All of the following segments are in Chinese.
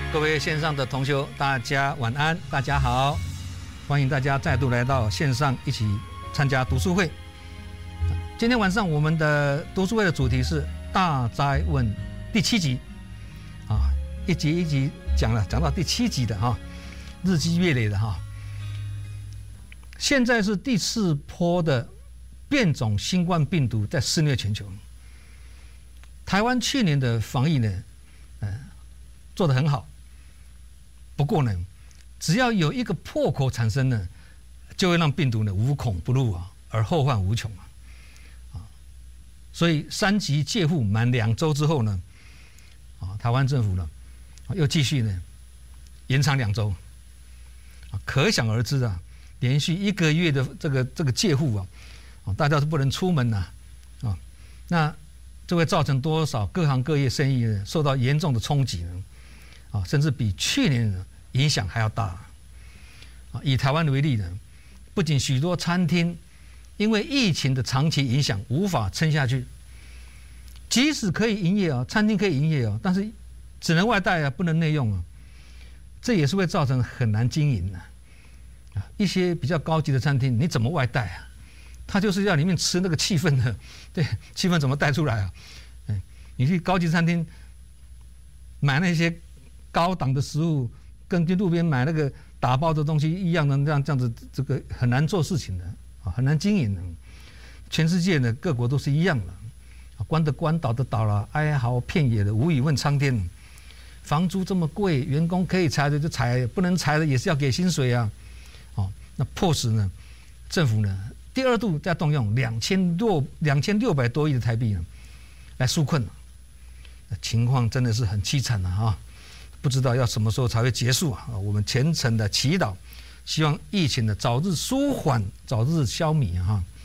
各位线上的同修，大家晚安，大家好，欢迎大家再度来到线上一起参加读书会。今天晚上我们的读书会的主题是《大灾问》第7集，一集一集讲到第7集的哈，日积月累的哈。现在是第4波的变种新冠病毒在肆虐全球。台湾去年的防疫呢，做得很好。不过呢，只要有一个破口产生呢，就会让病毒呢无孔不入而后患无穷所以3级戒护满2周之后呢，台湾政府呢又继续呢延长2周可想而知连续1个月的这个戒护大家都不能出门那这会造成多少各行各业生意呢受到严重的冲击呢？甚至比去年影响还要大以台湾为例呢，不仅许多餐厅因为疫情的长期影响无法撑下去，即使可以营业餐厅可以营业但是只能外带不能内用这也是会造成很难经营一些比较高级的餐厅你怎么外带他就是要里面吃那个气氛的，对，气氛怎么带出来你去高级餐厅买那些高档的食物，跟去路边买那个打包的东西一样的，这样子，这个很难做事情的很难经营的。全世界呢各国都是一样的关的关，倒的倒了，哀嚎遍野的，无以问苍天。房租这么贵，员工可以裁的就裁，不能裁的也是要给薪水那迫使呢政府呢第2度再动用2600多亿的台币来纾困情况真的是很凄惨不知道要什么时候才会结束我们虔诚的祈祷，希望疫情的早日舒缓，早日消弭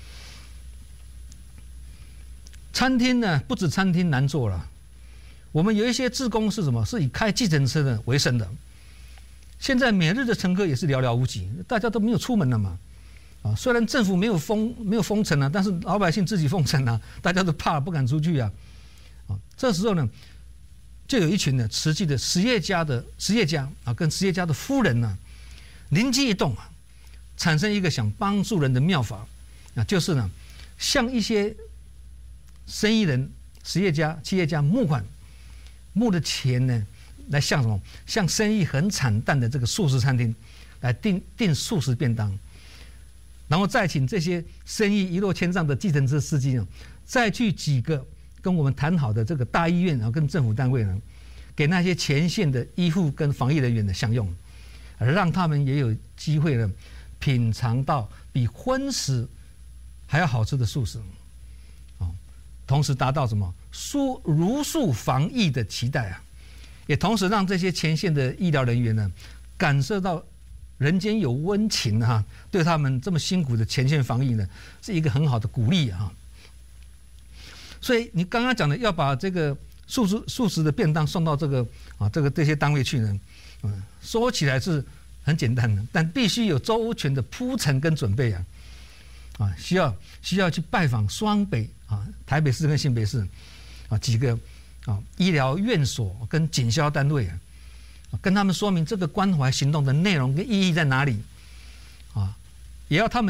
餐厅呢，不止餐厅难做了，我们有一些志工是什么？是以开计程车的为生的。现在每日的乘客也是寥寥无几，大家都没有出门了嘛。虽然政府没有封城但是老百姓自己封城大家都怕不敢出去这时候呢，就有一群呢慈济的实业家跟实业家的夫人灵机一动产生一个想帮助人的妙法就是呢向一些生意人、实业家、企业家募款，募的钱呢来向什么？向生意很惨淡的这个素食餐厅来订素食便当。然后再请这些生意一落千丈的计程车司机再去几个跟我们谈好的这个大医院跟政府单位给那些前线的医护跟防疫人员享用，让他们也有机会品尝到比荤食还要好吃的素食同时达到什么如素防疫的期待也同时让这些前线的医疗人员感受到人间有温情对他们这么辛苦的前线防疫是一个很好的鼓励所以你刚刚讲的要把这个素食的便当送到这些单位去说起来是很简单的，但必须有周全的铺陈跟准备需要去拜访双北台北市跟新北市几个医疗院所跟警消单位跟他们说明这个关怀行动的内容跟意义在哪里也要他们